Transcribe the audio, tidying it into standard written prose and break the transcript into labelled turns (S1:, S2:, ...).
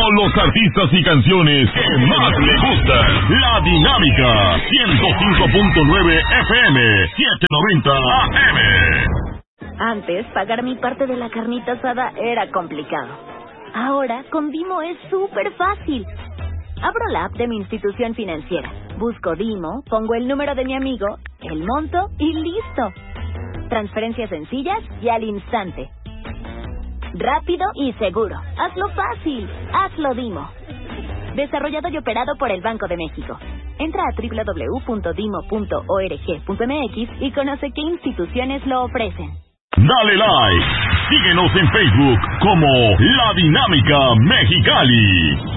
S1: con los artistas y canciones que más le gustan. La Dinámica 105.9 FM, 790 AM.
S2: Antes, pagar mi parte de la carnita asada era complicado. Ahora, con Dimo es súper fácil. Abro la app de mi institución financiera, busco Dimo, pongo el número de mi amigo, el monto y listo. Transferencias sencillas y al instante. Rápido y seguro. Hazlo fácil. Hazlo Dimo. Desarrollado y operado por el Banco de México. Entra a www.dimo.org.mx y conoce qué instituciones lo ofrecen.
S1: Dale like. Síguenos en Facebook como La Dinámica Mexicali.